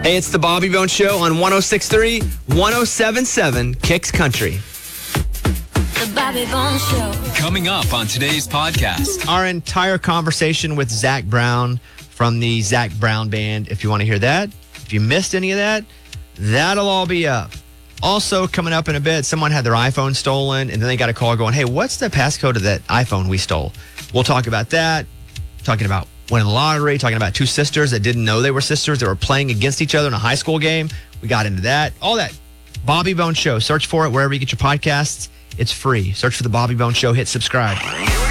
Hey, it's the Bobby Bones Show on 106.3, 107.7 Kicks Country. The Bobby Bones Show. Coming up on today's podcast. Our entire conversation with Zach Brown from the Zach Brown Band. If you want to hear that, if you missed any of that, that'll all be up. Also, coming up in a bit, someone had their iPhone stolen, and then they got a call going, hey, what's the passcode of that iPhone we stole? We'll talk about that, talking about winning the lottery, talking about two sisters that didn't know they were sisters that were playing against each other in a high school game. We got into that. All that. Bobby Bones Show. Search for it wherever you get your podcasts. It's free. Search for the Bobby Bones Show. Hit subscribe.